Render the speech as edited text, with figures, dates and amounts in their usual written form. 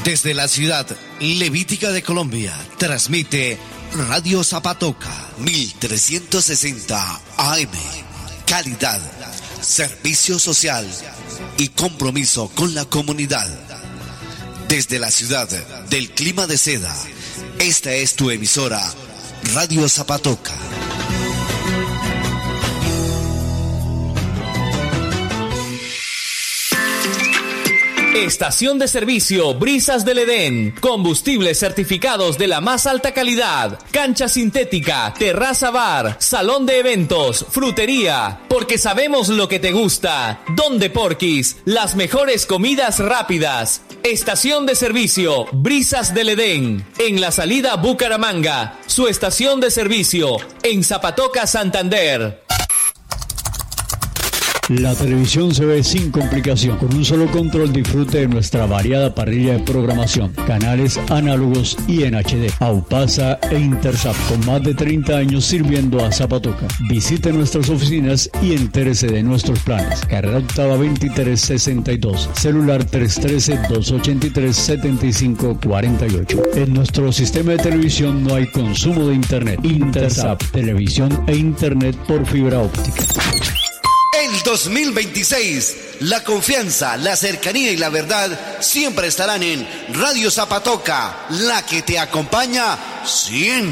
Desde la ciudad levítica de Colombia, transmite Radio Zapatoca 1360 AM. Calidad, servicio social y compromiso con la comunidad. Desde la ciudad del clima de seda, esta es tu emisora, Radio Zapatoca. Estación de servicio Brisas del Edén. Combustibles certificados de la más alta calidad. Cancha sintética, terraza bar, salón de eventos, frutería. Porque sabemos lo que te gusta. Donde Porquis, las mejores comidas rápidas. Estación de servicio Brisas del Edén. En la salida Bucaramanga. Su estación de servicio en Zapatoca, Santander. La televisión se ve sin complicación. Con un solo control disfrute de nuestra variada parrilla de programación, canales análogos y en HD, Aupasa e Intersap, con más de 30 años sirviendo a Zapatoca. Visite nuestras oficinas y entérese de nuestros planes. Carrera Octava 2362, celular 313-283-7548. En nuestro sistema de televisión no hay consumo de internet. Intersap, televisión e internet por fibra óptica. El 2026, la confianza, la cercanía y la verdad siempre estarán en Radio Zapatoca, la que te acompaña siempre.